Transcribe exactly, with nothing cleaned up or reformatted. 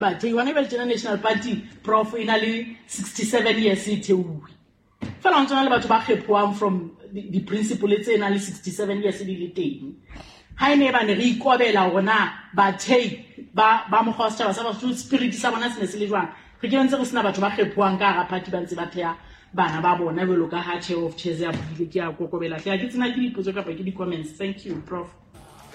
but you want to National Party prof in ali sixty-seven years it fela ntse na le batho ba khepwang from the, the principle it's in ali sixty-seven years di le teng ha ine ba ne re ikobela gona ba thei ba ba mo hosta ba sa ba spirit sa bona se ne se le jwang re ke ntse go sena batho ba khepwang ka ga party ba ntse ba thea bana ba bona belo ka ha chair of chairs ya bile ke a kokobela ke a ke tsena ke dipotso ka pa ke di comments. Thank you Prof